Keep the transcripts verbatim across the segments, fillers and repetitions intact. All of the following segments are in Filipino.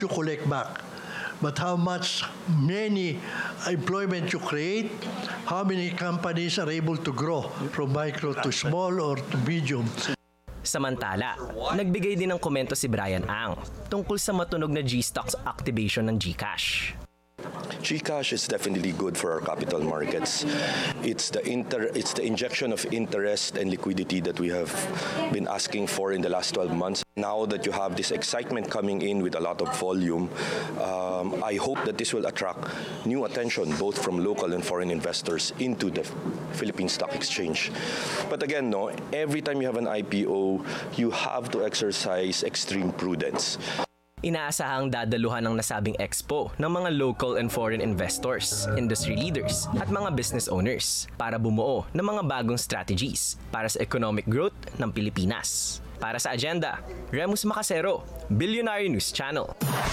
you collect back, but how much many employment you create, how many companies are able to grow from micro to small or to medium. Samantala, nagbigay din ng komento si Brian Ang tungkol sa matunog na G-Stocks activation ng GCash. GCash is definitely good for our capital markets. It's the inter, it's the injection of interest and liquidity that we have been asking for in the last twelve months. Now that you have this excitement coming in with a lot of volume, um, I hope that this will attract new attention both from local and foreign investors into the Philippine Stock Exchange. But again, no, every time you have an I P O, you have to exercise extreme prudence. Inaasahang dadaluhan ng nasabing expo ng mga local and foreign investors, industry leaders at mga business owners para bumuo ng mga bagong strategies para sa economic growth ng Pilipinas. Para sa Agenda, Remus Macasero, Billionaire News Channel.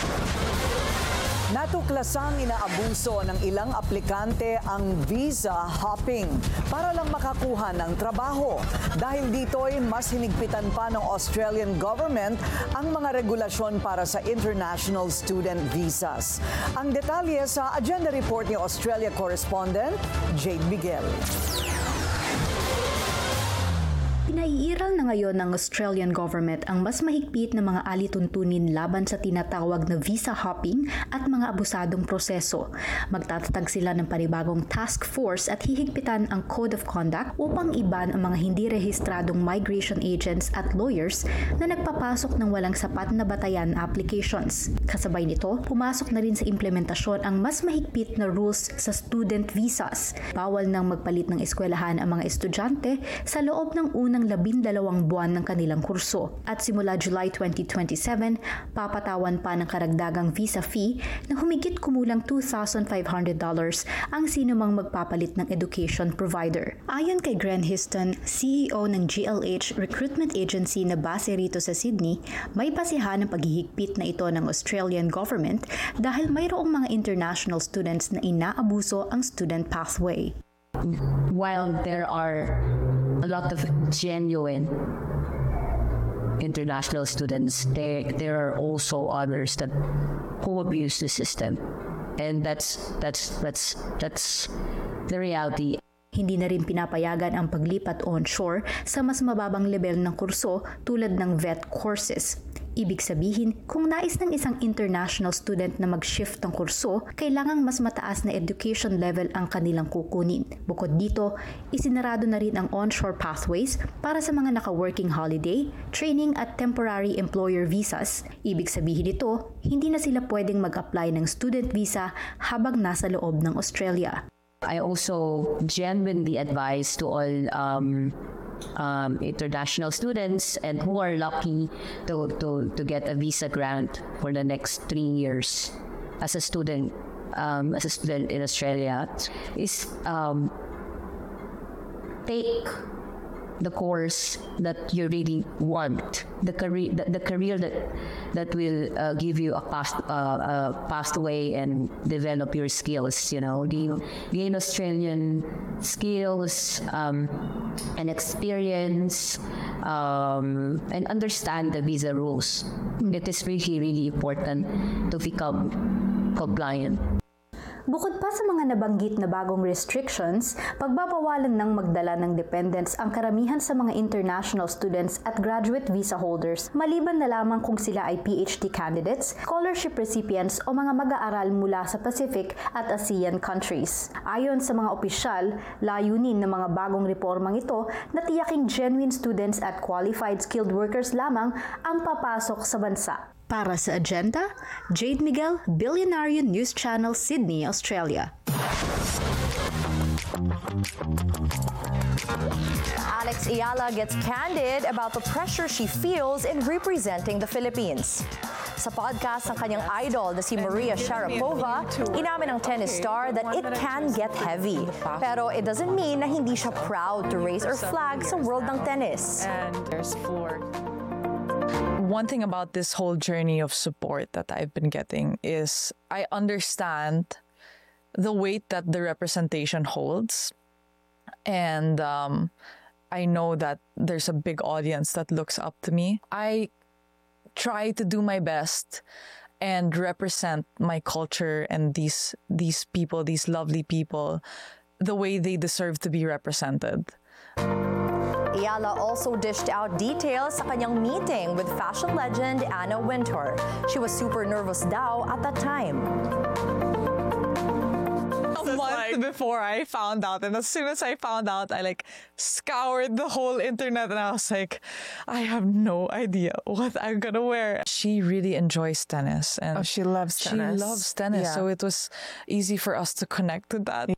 Natuklasang inaabuso ng ilang aplikante ang visa hopping para lang makakuha ng trabaho. Dahil dito'y mas hinigpitan pa ng Australian government ang mga regulasyon para sa international student visas. Ang detalye sa Agenda Report ni Australia correspondent Jade Miguel. Pinaiiral na ngayon ng Australian government ang mas mahigpit na mga alituntunin laban sa tinatawag na visa hopping at mga abusadong proseso. Magtatatag sila ng panibagong task force at hihigpitan ang Code of Conduct upang iban ang mga hindi rehistradong migration agents at lawyers na nagpapasok ng walang sapat na batayan applications. Kasabay nito, pumasok na rin sa implementasyon ang mas mahigpit na rules sa student visas. Bawal nang magpalit ng eskwelahan ang mga estudyante sa loob ng unang ng labindalawang buwan ng kanilang kurso. At simula July twenty twenty-seven, papatawan pa ng karagdagang visa fee na humigit kumulang two thousand five hundred dollars ang sinumang magpapalit ng education provider. Ayon kay Gren Histon, C E O ng G L H Recruitment Agency na base rito sa Sydney, may basihan ng paghihigpit na ito ng Australian government dahil mayroong mga international students na inaabuso ang student pathway. While there are a lot of genuine international students, there there are also others that who abuse the system, and that's that's that's that's the reality. Hindi na rin pinapayagan ang paglipat onshore sa mas mababang level ng kurso tulad ng V E T courses. Ibig sabihin, kung nais ng isang international student na mag-shift ng kurso, kailangang mas mataas na education level ang kanilang kukunin. Bukod dito, isinarado na rin ang onshore pathways para sa mga naka-working holiday, training at temporary employer visas. Ibig sabihin nito, hindi na sila pwedeng mag-apply ng student visa habang nasa loob ng Australia. I also genuinely advise to all um, um, international students and who are lucky to, to, to get a visa grant for the next three years as a student, um, as a student in Australia, is um, take the course that you really want, the career, the, the career that that will uh, give you a path, uh, a pathway and develop your skills. You know, gain, gain Australian skills um, and experience, um, and understand the visa rules. It is really, really important to become compliant. Bukod pa sa mga nabanggit na bagong restrictions, pagbabawalan ng magdala ng dependents ang karamihan sa mga international students at graduate visa holders, maliban na lamang kung sila ay P H D candidates, scholarship recipients o mga mag-aaral mula sa Pacific at ASEAN countries. Ayon sa mga opisyal, layunin ng mga bagong reformang ito na tiyaking genuine students at qualified skilled workers lamang ang papasok sa bansa. Para sa Agenda, Jade Miguel, Billionaire News Channel, Sydney, Australia. Alex Ayala gets candid about the pressure she feels in representing the Philippines. Sa podcast ng kanyang idol na si Maria Sharapova, inamin ng tennis star that it can get heavy. Pero it doesn't mean na hindi siya proud to raise her flag sa world ng tennis. And there's four. One thing about this whole journey of support that I've been getting is I understand the weight that the representation holds. And um, I know that there's a big audience that looks up to me. I try to do my best and represent my culture and these these people, these lovely people, the way they deserve to be represented. Ayala also dished out details sa kanyang meeting with fashion legend Anna Wintour. She was super nervous daw at that time. A month before I found out, and as soon as I found out, I like scoured the whole internet, and I was like, I have no idea what I'm gonna wear. She really enjoys tennis, and Oh, she loves tennis. She loves tennis, Yeah. so it was easy for us to connect to that.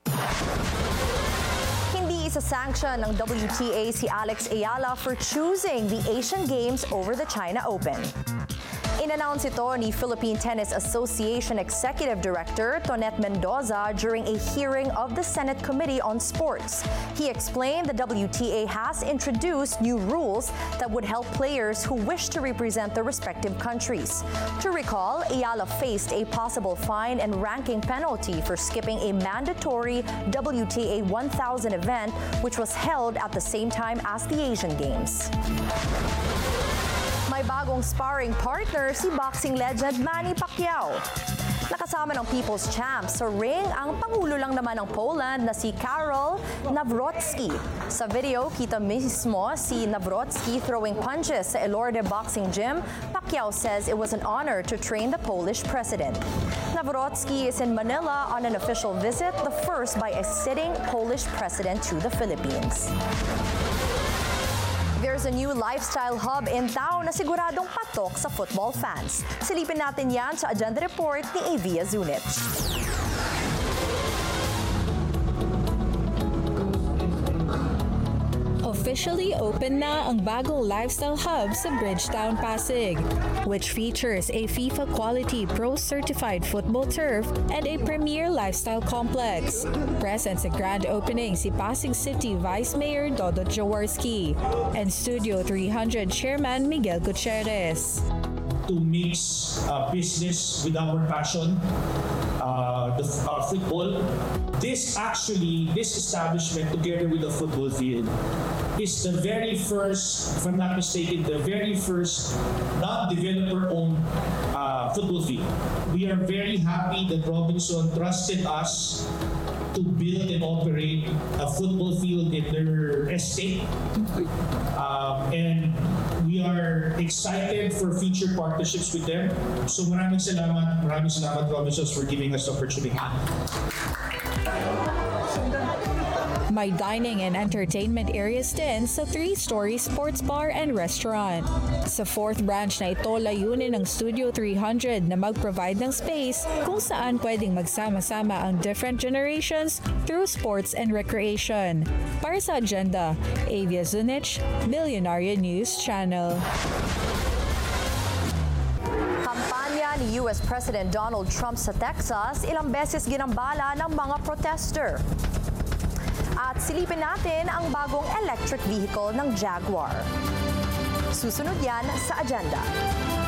Hindi isa-sanction ng W T A si Alex Ayala for choosing the Asian Games over the China Open. In-announce ito ni Philippine Tennis Association Executive Director Tonette Mendoza during a hearing of the Senate Committee on Sports. He explained the W T A has introduced new rules that would help players who wish to represent their respective countries. To recall, Ayala faced a possible fine and ranking penalty for skipping a mandatory W T A one thousand event, which was held at the same time as the Asian Games. May bagong sparring partner si boxing legend Manny Pacquiao. Nakasama ng People's Champ sa ring ang pangulo lang naman ng Poland na si Karol Nawrocki. Sa video, kita mismo si Nawrocki throwing punches sa Elorde Boxing Gym. Pacquiao says it was an honor to train the Polish president. Nawrocki is in Manila on an official visit, the first by a sitting Polish president to the Philippines. There's a new lifestyle hub in town na siguradong patok sa football fans. Silipin natin yan sa Agenda Report ni Avia Zunich. Officially open na ang bagong lifestyle hub sa Bridgetown, Pasig, which features a FIFA Quality Pro Certified football turf and a premier lifestyle complex. Present sa grand opening si Pasig City Vice Mayor Dodot Jaworski and Studio three hundred Chairman Miguel Gutierrez. To mix uh, business with our passion, uh, the uh, football. This actually, this establishment together with the football field is the very first, if I'm not mistaken, the very first non-developer-owned uh, football field. We are very happy that Robinson trusted us to build and operate a football field in their estate. Um, and we are excited for future partnerships with them. So maraming salamat, maraming salamat Robinsons for giving us the opportunity. May dining and entertainment areas din sa three-story sports bar and restaurant. Sa fourth branch na ito, layunin ng Studio three hundred na mag-provide ng space kung saan pwedeng magsama-sama ang different generations through sports and recreation. Para sa Agenda, Avia Zunich, Billionaire News Channel. Kampanya ni U S President Donald Trump sa Texas, ilang beses ginambala ng mga protester. At silipin natin ang bagong electric vehicle ng Jaguar. Susunod yan sa Agenda.